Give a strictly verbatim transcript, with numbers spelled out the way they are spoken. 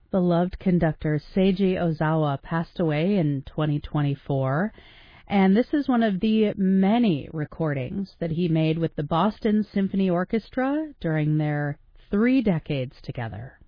Beloved conductor Seiji Ozawa passed away in twenty twenty-four, and this is one of the many recordings that he made with the Boston Symphony Orchestra during their three decades together.